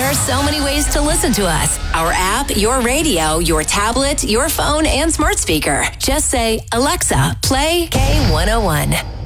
There are so many ways to listen to us. Our app, your radio, your tablet, your phone, and smart speaker. Just say, Alexa, play K101.